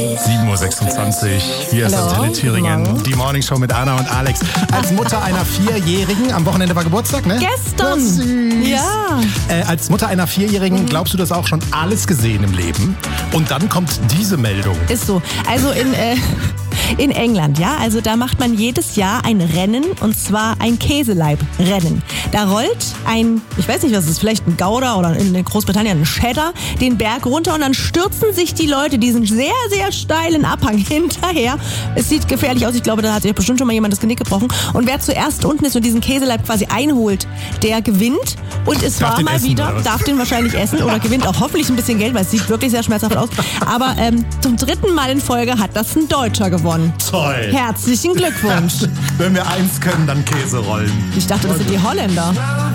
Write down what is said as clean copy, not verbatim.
7.26 Uhr, hier ist Antenne Thüringen, die Morningshow mit Anna und Alex. Als Mutter einer Vierjährigen, am Wochenende war Geburtstag, ne? Gestern! Das ist süß. Ja. Als Mutter einer Vierjährigen, glaubst du, das auch schon alles gesehen im Leben? Und dann kommt diese Meldung. Ist so. Also in England, ja, also da macht man jedes Jahr ein Rennen, und zwar ein Käseleibrennen. Da rollt ein, ich weiß nicht, was es ist, vielleicht ein Gouda oder in Großbritannien ein Cheddar, den Berg runter, und dann stürzen sich die Leute diesen sehr, sehr steilen Abhang hinterher. Es sieht gefährlich aus, ich glaube, da hat sich bestimmt schon mal jemand das Genick gebrochen. Und wer zuerst unten ist und diesen Käseleib quasi einholt, der gewinnt. Und es Darf war den mal essen, wieder, oder was? darf den wahrscheinlich essen oder gewinnt auch hoffentlich ein bisschen Geld, weil es sieht wirklich sehr schmerzhaft aus. Aber zum 3. Mal in Folge hat das ein Deutscher gewonnen. Toll. Herzlichen Glückwunsch. Wenn wir eins können, dann Käserollen. Ich dachte, das sind die Holländer.